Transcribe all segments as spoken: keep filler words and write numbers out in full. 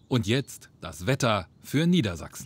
Und jetzt das Wetter für Niedersachsen.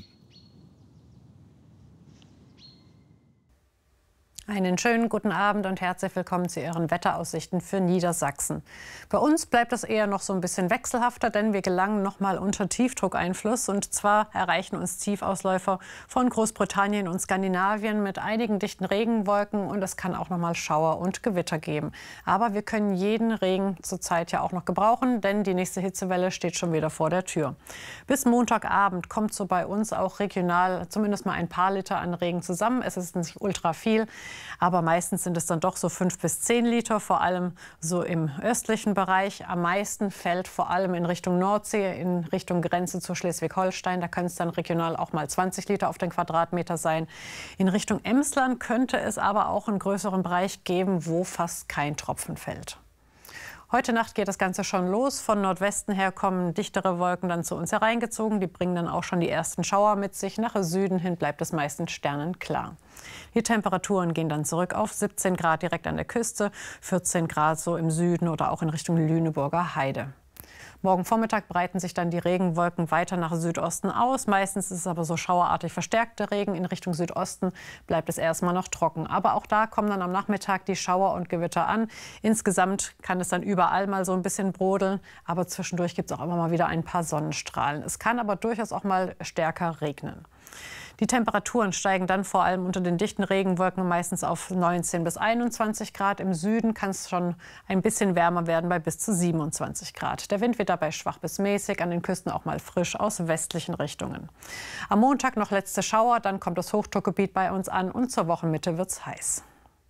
Einen schönen guten Abend und herzlich willkommen zu Ihren Wetteraussichten für Niedersachsen. Bei uns bleibt es eher noch so ein bisschen wechselhafter, denn wir gelangen noch mal unter Tiefdruckeinfluss. Und zwar erreichen uns Tiefausläufer von Großbritannien und Skandinavien mit einigen dichten Regenwolken. Und es kann auch noch mal Schauer und Gewitter geben. Aber wir können jeden Regen zurzeit ja auch noch gebrauchen, denn die nächste Hitzewelle steht schon wieder vor der Tür. Bis Montagabend kommt so bei uns auch regional zumindest mal ein paar Liter an Regen zusammen. Es ist nicht ultra viel. Aber meistens sind es dann doch so fünf bis zehn Liter, vor allem so im östlichen Bereich. Am meisten fällt vor allem in Richtung Nordsee, in Richtung Grenze zu Schleswig-Holstein. Da können es dann regional auch mal zwanzig Liter auf den Quadratmeter sein. In Richtung Emsland könnte es aber auch einen größeren Bereich geben, wo fast kein Tropfen fällt. Heute Nacht geht das Ganze schon los. Von Nordwesten her kommen dichtere Wolken dann zu uns hereingezogen. Die bringen dann auch schon die ersten Schauer mit sich. Nach Süden hin bleibt es meistens sternenklar. Die Temperaturen gehen dann zurück auf siebzehn Grad direkt an der Küste, vierzehn Grad so im Süden oder auch in Richtung Lüneburger Heide. Morgen Vormittag breiten sich dann die Regenwolken weiter nach Südosten aus. Meistens ist es aber so schauerartig verstärkter Regen. In Richtung Südosten bleibt es erstmal noch trocken. Aber auch da kommen dann am Nachmittag die Schauer und Gewitter an. Insgesamt kann es dann überall mal so ein bisschen brodeln. Aber zwischendurch gibt es auch immer mal wieder ein paar Sonnenstrahlen. Es kann aber durchaus auch mal stärker regnen. Die Temperaturen steigen dann vor allem unter den dichten Regenwolken meistens auf neunzehn bis einundzwanzig Grad. Im Süden kann es schon ein bisschen wärmer werden bei bis zu siebenundzwanzig Grad. Der Wind wird dabei schwach bis mäßig, an den Küsten auch mal frisch aus westlichen Richtungen. Am Montag noch letzte Schauer, dann kommt das Hochdruckgebiet bei uns an und zur Wochenmitte wird's heiß.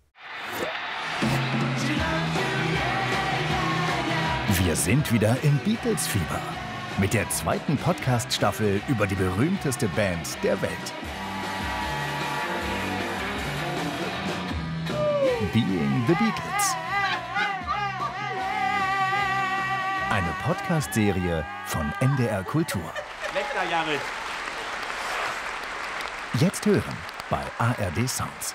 Wir sind wieder im Beatles-Fieber. Mit der zweiten Podcast-Staffel über die berühmteste Band der Welt. Being the Beatles. Eine Podcast-Serie von N D R Kultur. Lecker, Jared. Jetzt hören bei A R D Sounds.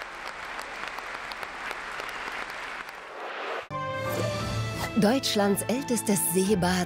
Deutschlands ältestes Seebad